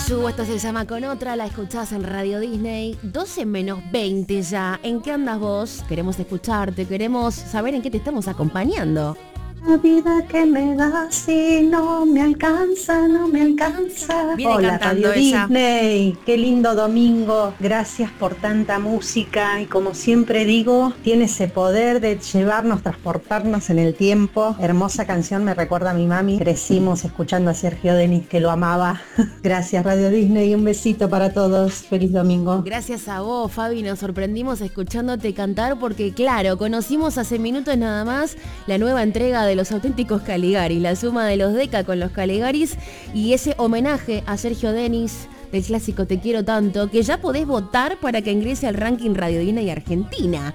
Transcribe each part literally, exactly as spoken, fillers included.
Yasu, esto se llama Con Otra, la escuchás en Radio Disney, doce menos veinte ya. ¿En qué andas vos? Queremos escucharte, queremos saber en qué te estamos acompañando. La vida que me da si no me alcanza, no me alcanza. Viene Hola cantando Radio ella. Disney, qué lindo domingo, gracias por tanta música y como siempre digo, tiene ese poder de llevarnos, transportarnos en el tiempo. Hermosa canción, me recuerda a mi mami, crecimos escuchando a Sergio Denis que lo amaba. Gracias Radio Disney, un besito para todos, feliz domingo. Gracias a vos, Fabi, nos sorprendimos escuchándote cantar porque claro, conocimos hace minutos nada más la nueva entrega de de los auténticos Caligaris, la suma de los Deca con los Caligaris y ese homenaje a Sergio Denis del clásico Te Quiero Tanto, que ya podés votar para que ingrese al ranking Radio Disney Argentina.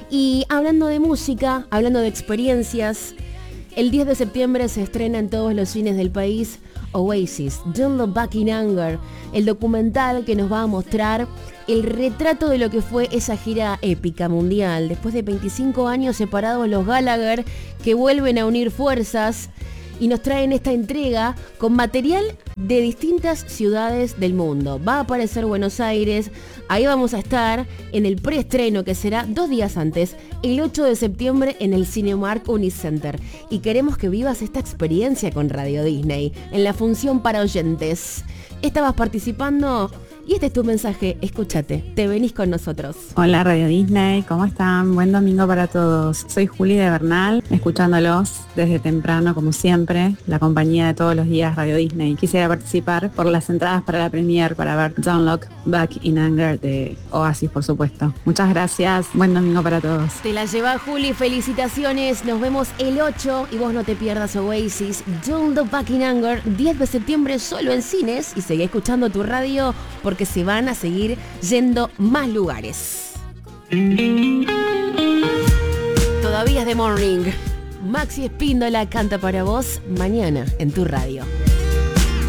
Y hablando de música, hablando de experiencias, el diez de septiembre se estrena en todos los cines del país Oasis, Don't Look Back in Anger, el documental que nos va a mostrar el retrato de lo que fue esa gira épica mundial. Después de veinticinco años separados, los Gallagher que vuelven a unir fuerzas y nos traen esta entrega con material de distintas ciudades del mundo. Va a aparecer Buenos Aires, ahí vamos a estar en el preestreno que será dos días antes, el ocho de septiembre en el Cinemark Unicenter. Y queremos que vivas esta experiencia con Radio Disney en la función para oyentes. ¿Estabas participando? Y este es tu mensaje, escúchate, te venís con nosotros. Hola Radio Disney, ¿cómo están? Buen domingo para todos. Soy Juli de Bernal, escuchándolos desde temprano como siempre, la compañía de todos los días Radio Disney. Quisiera participar por las entradas para la premiere para ver Don't Look Back in Anger de Oasis, por supuesto. Muchas gracias, buen domingo para todos. Te la lleva Juli, felicitaciones, nos vemos el ocho y vos no te pierdas Oasis, Don't Look Back in Anger, diez de septiembre solo en cines y seguí escuchando tu radio por porque se van a seguir yendo más lugares. Todavía es The Morning. Maxi Espíndola canta para vos mañana en tu radio.